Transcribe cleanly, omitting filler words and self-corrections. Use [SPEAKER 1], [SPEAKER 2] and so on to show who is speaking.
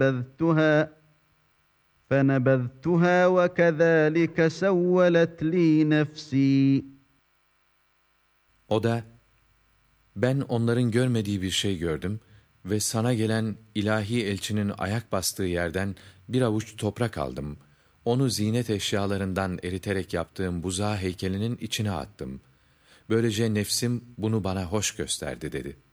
[SPEAKER 1] فَنَبَذْتُهَا وَكَذَٰلِكَ سَوَّلَتْ لِي نَفْسِي.
[SPEAKER 2] O da, ben onların görmediği bir şey gördüm ve sana gelen ilahi elçinin ayak bastığı yerden bir avuç toprak aldım. Onu zinet eşyalarından eriterek yaptığım buzağı heykelinin içine attım. Böylece nefsim bunu bana hoş gösterdi dedi.''